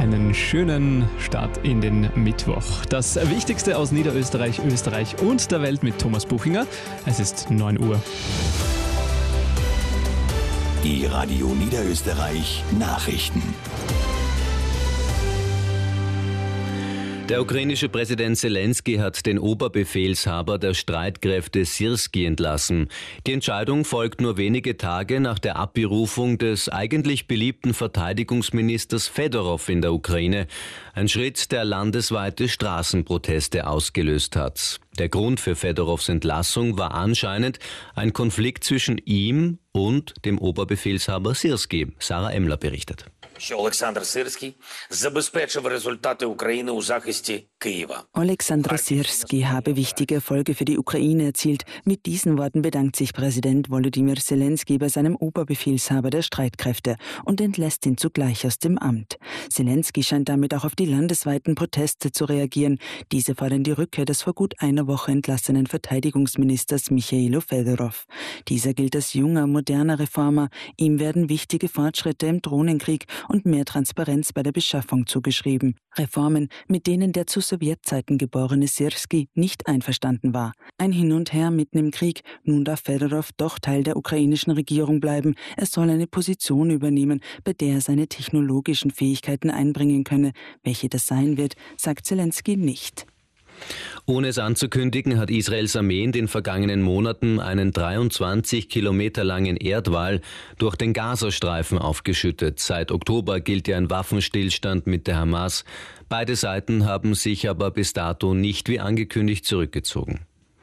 einen schönen Start in den Mittwoch. Das Wichtigste aus Niederösterreich, Österreich und der Welt mit Thomas Buchinger. Es ist 9 Uhr. Die Radio Niederösterreich Nachrichten. Der ukrainische Präsident Selenskyj hat den Oberbefehlshaber der Streitkräfte Syrskij entlassen. Die Entscheidung folgt nur wenige Tage nach der Abberufung des eigentlich beliebten Verteidigungsministers Fedorov in der Ukraine. Ein Schritt, der landesweite Straßenproteste ausgelöst hat. Der Grund für Fedorovs Entlassung war anscheinend ein Konflikt zwischen ihm und dem Oberbefehlshaber Syrskij. Sarah Emmler berichtet. Олександр Сирський забезпечив результати України у захисті Києва. Oleksandr Syrskij habe wichtige Erfolge für die Ukraine erzielt. Mit diesen Worten bedankt sich Präsident Volodymyr Selenskyj bei seinem Oberbefehlshaber der Streitkräfte und entlässt ihn zugleich aus dem Amt. Selenskyj scheint damit auch auf die landesweiten Proteste zu reagieren. Diese fordern die Rückkehr des vor gut einer Woche entlassenen Verteidigungsministers Michailo Fedorov. Dieser gilt als junger, moderner Reformer. Ihm werden wichtige Fortschritte im Drohnenkrieg und mehr Transparenz bei der Beschaffung zugeschrieben. Reformen, mit denen der zu Sowjetzeiten geborene Syrskij nicht einverstanden war. Ein Hin und Her mitten im Krieg. Nun darf Fedorov doch Teil der ukrainischen Regierung bleiben. Er soll eine Position übernehmen, bei der er seine technologischen Fähigkeiten einbringen könne. Welche das sein wird, sagt Selenskyj nicht. Ohne es anzukündigen, hat Israels Armee in den vergangenen Monaten einen 23 Kilometer langen Erdwall durch den Gazastreifen aufgeschüttet. Seit Oktober gilt ja ein Waffenstillstand mit der Hamas. Beide Seiten haben sich aber bis dato nicht wie angekündigt zurückgezogen.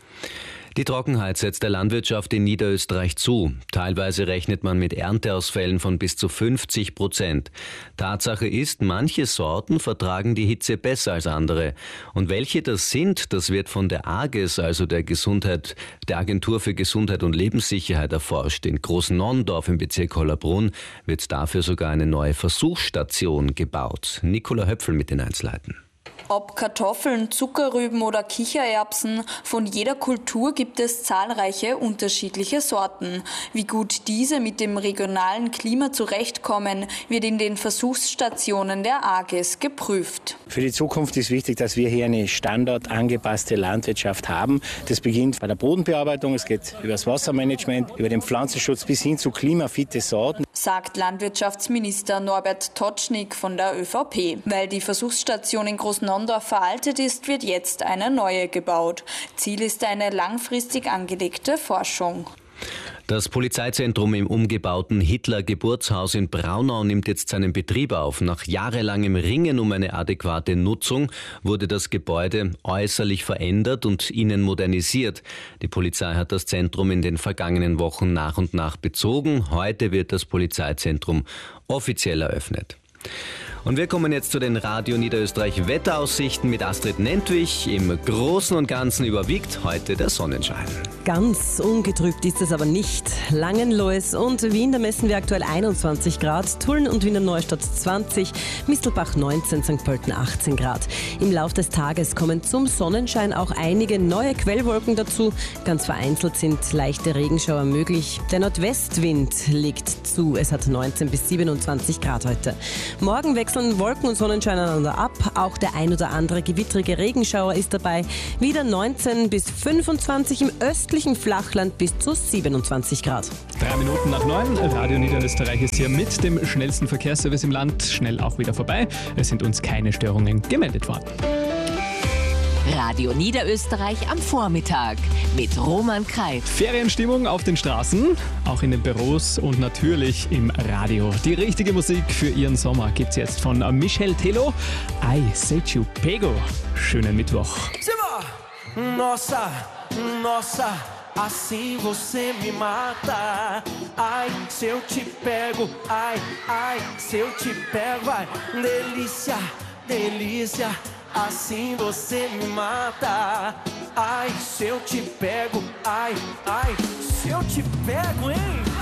Die Trockenheit setzt der Landwirtschaft in Niederösterreich zu. Teilweise rechnet man mit Ernteausfällen von bis zu 50%. Tatsache ist, manche Sorten vertragen die Hitze besser als andere. Und welche das sind, das wird von der AGES, also der Agentur für Gesundheit und Lebenssicherheit, erforscht. In Großnondorf im Bezirk Hollabrunn wird dafür sogar eine neue Versuchsstation gebaut. Nicola Höpfel mit den Einzelheiten. Ob Kartoffeln, Zuckerrüben oder Kichererbsen, von jeder Kultur gibt es zahlreiche unterschiedliche Sorten. Wie gut diese mit dem regionalen Klima zurechtkommen, wird in den Versuchsstationen der AGES geprüft. Für die Zukunft ist wichtig, dass wir hier eine standortangepasste Landwirtschaft haben. Das beginnt bei der Bodenbearbeitung, es geht über das Wassermanagement, über den Pflanzenschutz bis hin zu klimafitte Sorten, sagt Landwirtschaftsminister Norbert Totschnig von der ÖVP. Weil die Versuchsstation in Großnondorf veraltet ist, wird jetzt eine neue gebaut. Ziel ist eine langfristig angelegte Forschung. Das Polizeizentrum im umgebauten Hitler-Geburtshaus in Braunau nimmt jetzt seinen Betrieb auf. Nach jahrelangem Ringen um eine adäquate Nutzung wurde das Gebäude äußerlich verändert und innen modernisiert. Die Polizei hat das Zentrum in den vergangenen Wochen nach und nach bezogen. Heute wird das Polizeizentrum offiziell eröffnet. Und wir kommen jetzt zu den Radio Niederösterreich Wetteraussichten mit Astrid Nentwich. Im Großen und Ganzen überwiegt heute der Sonnenschein. Ganz ungetrübt ist es aber nicht. Langenlois und Wien, da messen wir aktuell 21 Grad, Tulln und Wiener Neustadt 20, Mistelbach 19, St. Pölten 18 Grad. Im Lauf des Tages kommen zum Sonnenschein auch einige neue Quellwolken dazu. Ganz vereinzelt sind leichte Regenschauer möglich. Der Nordwestwind legt zu. Es hat 19 bis 27 Grad heute. Morgen wechseln Wolken und Sonnenschein einander ab. Auch der ein oder andere gewittrige Regenschauer ist dabei. Wieder 19 bis 25 im östlichen Flachland bis zu 27 Grad. 3 Minuten nach 9. Radio Niederösterreich ist hier mit dem schnellsten Verkehrsservice im Land schnell auch wieder vorbei. Es sind uns keine Störungen gemeldet worden. Radio Niederösterreich am Vormittag mit Roman Kreit. Ferienstimmung auf den Straßen, auch in den Büros und natürlich im Radio. Die richtige Musik für Ihren Sommer gibt's jetzt von Michel Tello. I Sei Te Pego. Schönen Mittwoch. Nossa, nossa, assim você me mata. Ai, se eu te pego, ai, ai, se eu te pego, ai, delícia, delícia. Assim você me mata. Ai, se eu te pego, ai, ai, se eu te pego, hein?